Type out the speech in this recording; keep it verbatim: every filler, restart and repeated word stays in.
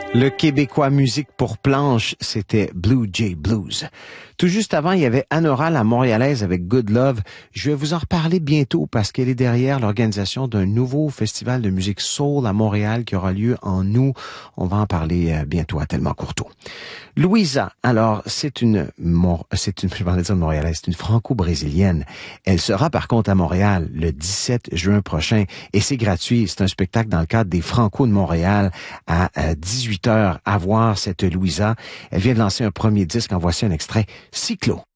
Le Québécois musique pour planche, c'était Blue Jay Blues. Tout juste avant, il y avait Anora, la Montréalaise avec Good Love. Je vais vous en reparler bientôt parce qu'elle est derrière l'organisation d'un nouveau festival de musique soul à Montréal qui aura lieu en août. On va en parler bientôt à Tellement Courteau. Louisa, alors, c'est une, c'est une, je parlais de ça de Montréalaise, c'est une franco-brésilienne. Elle sera par contre à Montréal le dix-sept juin prochain et c'est gratuit. C'est un spectacle dans le cadre des Franco de Montréal à dix-huit heures à voir cette Louisa. Elle vient de lancer un premier disque, en voici un extrait, Cyclo.